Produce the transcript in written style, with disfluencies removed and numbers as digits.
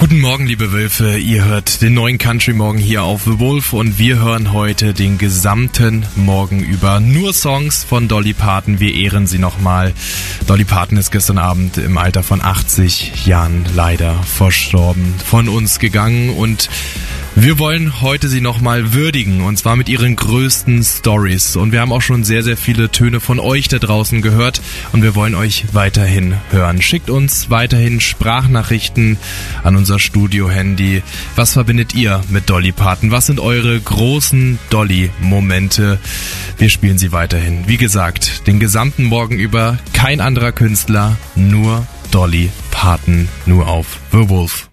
Guten Morgen, liebe Wölfe. Ihr hört den neuen Country Morgen hier auf The Wolf und wir hören heute den gesamten Morgen über nur Songs von Dolly Parton. Wir ehren sie nochmal. Dolly Parton ist gestern Abend im Alter von 80 Jahren leider verstorben, von uns gegangen und wir wollen heute sie nochmal würdigen, und zwar mit ihren größten Stories. Und wir haben auch schon sehr, sehr viele Töne von euch da draußen gehört und wir wollen euch weiterhin hören. Schickt uns weiterhin Sprachnachrichten an unser Studio-Handy. Was verbindet ihr mit Dolly Parton? Was sind eure großen Dolly-Momente? Wir spielen sie weiterhin. Wie gesagt, den gesamten Morgen über kein anderer Künstler, nur Dolly Parton, nur auf The Wolf.